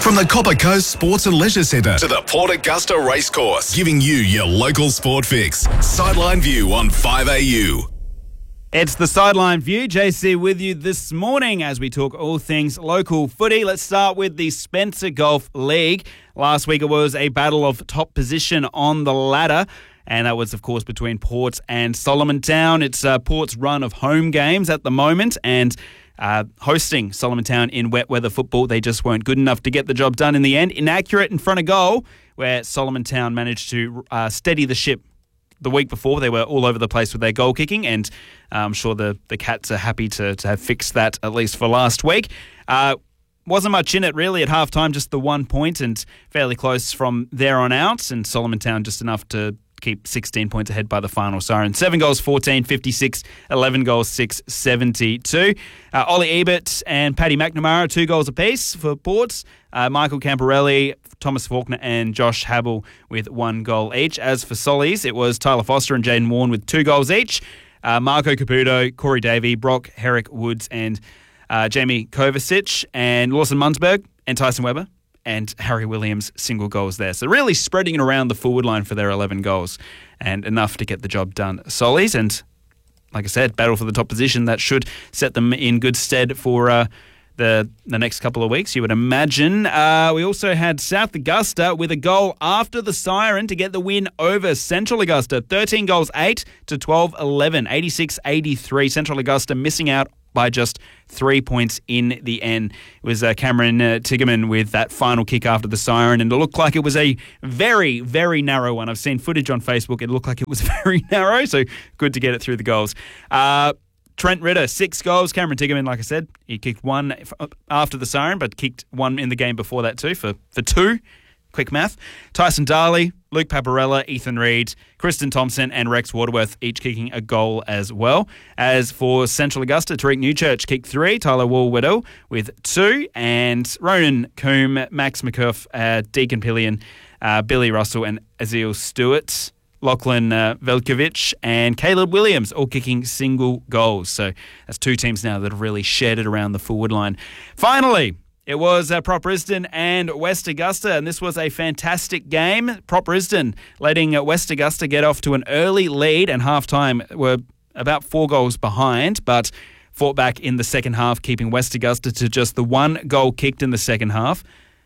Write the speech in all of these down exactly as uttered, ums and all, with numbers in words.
From the Copper Coast Sports and Leisure Centre to the Port Augusta Racecourse, giving you your local sport fix. Sideline View on five A U. It's the Sideline View. J C with you this morning as we talk all things local footy. Let's start with the Spencer Golf League. Last week it was a battle of top position on the ladder, and that was, of course, between Port and Solomon Town. It's uh, Port's run of home games at the moment, and uh, hosting Solomon Town in wet weather football. They just weren't good enough to get the job done in the end. Inaccurate in front of goal, where Solomon Town managed to uh, steady the ship. The week before, they were all over the place with their goal kicking, and I'm sure the, the Cats are happy to, to have fixed that, at least for last week. Uh, wasn't much in it, really, at halftime, just the one point, and fairly close from there on out, and Solomon Town just enough to keep sixteen points ahead by the final siren. Seven goals, fourteen, fifty-six, eleven goals, six, seventy-two. Uh, Ollie Ebert and Paddy McNamara, two goals apiece for Ports. Uh, Michael Camporelli, Thomas Faulkner and Josh Habel with one goal each. As for Sollies, it was Tyler Foster and Jaden Warren with two goals each. Uh, Marco Caputo, Corey Davey, Brock Herrick Woods and uh, Jamie Kovacic, and Lawson Mundsberg and Tyson Weber and Harry Williams, single goals there. So really spreading it around the forward line for their eleven goals, and enough to get the job done. Sollies, and like I said, battle for the top position. That should set them in good stead for uh, the the next couple of weeks, you would imagine. Uh, we also had South Augusta with a goal after the siren to get the win over Central Augusta. thirteen goals, eight to twelve eleven, eighty-six eighty-three. Central Augusta missing out by just three points in the end. It was uh, Cameron uh, Tigerman with that final kick after the siren, and it looked like it was a very, very narrow one. I've seen footage on Facebook. It looked like it was very narrow, so good to get it through the goals. Uh, Trent Ritter, six goals. Cameron Tigerman, like I said, he kicked one after the siren, but kicked one in the game before that too, for, for two. Quick math. Tyson Darley, Luke Paparella, Ethan Reid, Kristen Thompson and Rex Waterworth each kicking a goal as well. As for Central Augusta, Tariq Newchurch kicked three, Tyler Woolwiddle with two, and Ronan Coombe, Max McCuff, uh, Deacon Pillion, uh, Billy Russell and Azil Stewart, Lachlan uh, Velkovic and Caleb Williams all kicking single goals. So that's two teams now that have really shared it around the forward line. Finally, it was uh, Prop Brisbane and West Augusta, and this was a fantastic game. Prop Brisbane letting uh, West Augusta get off to an early lead, and half-time were about four goals behind, but fought back in the second half, keeping West Augusta to just the one goal kicked in the second half.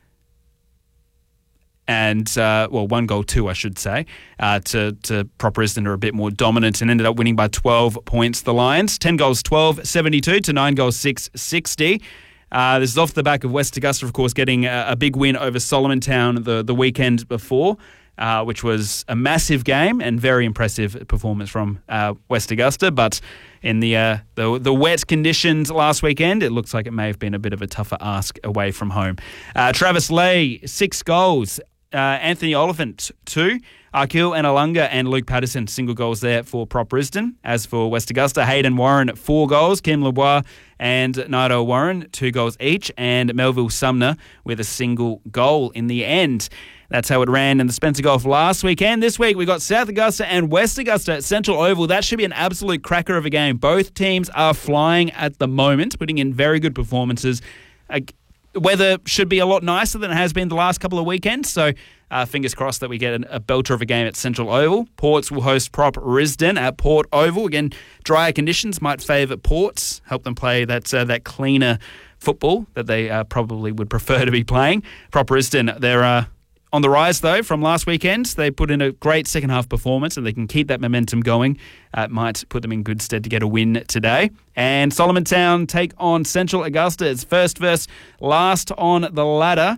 And, uh, well, one goal, two, I should say, uh, to, to Prop Brisbane are a bit more dominant and ended up winning by twelve points, the Lions. ten goals, twelve, seventy-two to nine goals, six, sixty. Uh, this is off the back of West Augusta, of course, getting a, a big win over Solomon Town the, the weekend before, uh, which was a massive game and very impressive performance from uh, West Augusta. But in the, uh, the the wet conditions last weekend, it looks like it may have been a bit of a tougher ask away from home. Uh, Travis Lay, six goals. Uh, Anthony Oliphant, two. Arkil and Alunga and Luke Patterson, single goals there for Prop Brisbane. As for West Augusta, Hayden Warren, four goals. Kim Lebois and Naito Warren, two goals each. And Melville Sumner with a single goal in the end. That's how it ran in the Spencer Golf last weekend. This week, we got South Augusta and West Augusta at Central Oval. That should be an absolute cracker of a game. Both teams are flying at the moment, putting in very good performances. Uh, Weather should be a lot nicer than it has been the last couple of weekends, so uh, fingers crossed that we get an, a belter of a game at Central Oval. Ports will host Prop Risdon at Port Oval. Again, drier conditions might favour Ports, help them play that uh, that cleaner football that they uh, probably would prefer to be playing. Prop Risdon, they're uh, on the rise, though, from last weekend. They put in a great second-half performance, and they can keep that momentum going. Uh, it might put them in good stead to get a win today. And Solomon Town take on Central Augusta. It's first versus last on the ladder.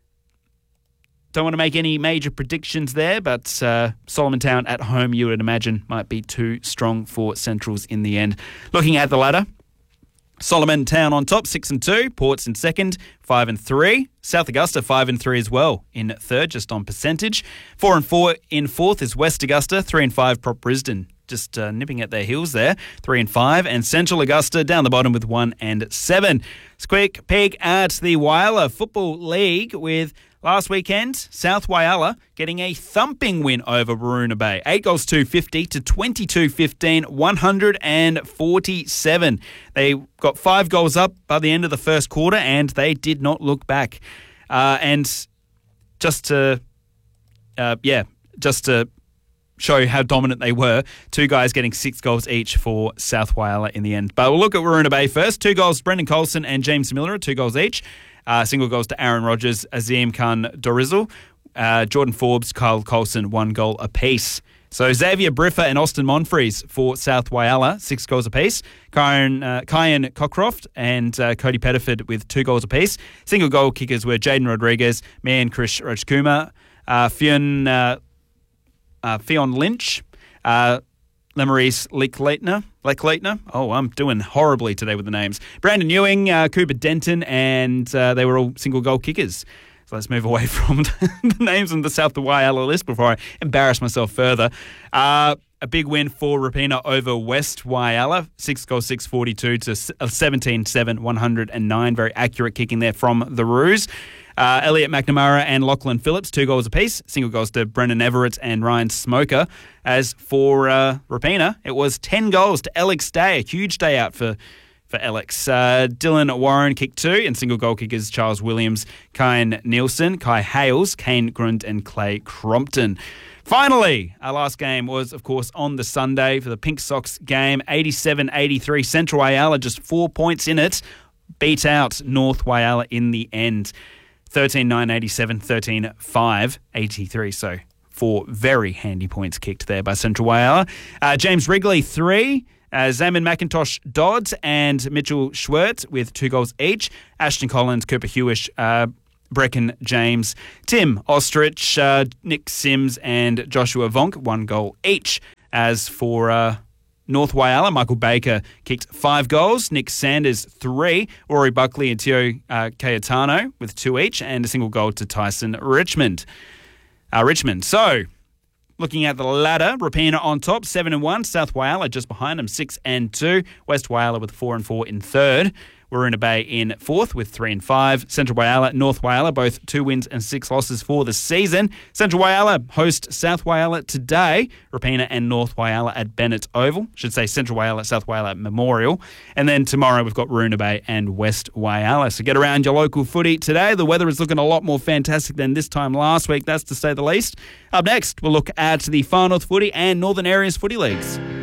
Don't want to make any major predictions there, but uh, Solomon Town at home, you would imagine, might be too strong for Centrals in the end. Looking at the ladder, Solomon Town on top, six and two. Ports in second, five and three. South Augusta, five and three as well in third, just on percentage. Four and four in fourth is West Augusta. Three and five, Prop Brisbane, just uh, nipping at their heels there. Three and five, and Central Augusta down the bottom with one and seven. It's a quick peek at the Whyalla Football League with last weekend, South Whyalla getting a thumping win over Waroona Bay. Eight goals to fifty to twenty-two fifteen, one hundred forty-seven. They got five goals up by the end of the first quarter, and they did not look back. Uh, and just to, uh, yeah, just to show how dominant they were, two guys getting six goals each for South Whyalla in the end. But we'll look at Waroona Bay first. Two goals, Brendan Colson and James Miller, two goals each. Uh, single goals to Aaron Rogers, Azim Khan Dorizel, uh, Jordan Forbes, Kyle Colson, one goal apiece. So Xavier Briffa and Austin Monfries for South Whyalla, six goals apiece. Kyan, uh, Kyan Cockcroft and uh, Cody Pettiford with two goals apiece. Single goal kickers were Jaden Rodriguez, Man Krish Rajkumar, uh, Fionn, uh, uh, Fionn Lynch, uh, Lemarise Leckleitner. Leckleitner. Oh, I'm doing horribly today with the names. Brandon Ewing, uh, Cooper Denton, and uh, they were all single goal kickers. So let's move away from the names on the South Whyalla list before I embarrass myself further. Uh, a big win for Rapina over West Whyalla. Six goals, six forty-two to seventeen seven, one hundred nine. Very accurate kicking there from the Roos. Uh, Elliot McNamara and Lachlan Phillips, two goals apiece. Single goals to Brendan Everett and Ryan Smoker. As for uh, Rapina, it was ten goals to Alex Day. A huge day out for For Alex. Uh, Dylan Warren kicked two, and single goal kickers Charles Williams, Kyan Nielsen, Kai Hales, Kane Grund, and Clay Crompton. Finally, our last game was, of course, on the Sunday for the Pink Sox game. eighty-seven eighty-three. Central Whyalla, just four points in it, beat out North Whyalla in the end. thirteen nine eighty-seven, thirteen five eighty-three. So four very handy points kicked there by Central Whyalla. Uh, James Wrigley, three. Uh, Zaman McIntosh Dodds and Mitchell Schwert with two goals each. Ashton Collins, Cooper Hewish, uh, Brecken James, Tim Ostrich, uh, Nick Sims, and Joshua Vonk, one goal each. As for uh, North Whyalla, Michael Baker kicked five goals. Nick Sanders, three. Rory Buckley and Tio uh, Cayetano with two each, and a single goal to Tyson Richmond. Uh, Richmond. So, looking at the ladder, Rapina on top, seven and one. South Whyalla just behind them, six and two. West Whyalla with four and four in third. Waroona Bay in fourth with three and five. Central Whyalla, North Whyalla, both two wins and six losses for the season. Central Whyalla host South Whyalla today. Rapina and North Whyalla at Bennett Oval. Should say Central Whyalla, South Whyalla Memorial. And then tomorrow we've got Waroona Bay and West Whyalla. So get around your local footy today. The weather is looking a lot more fantastic than this time last week, that's to say the least. Up next, we'll look at the Far North Footy and Northern Areas Footy Leagues.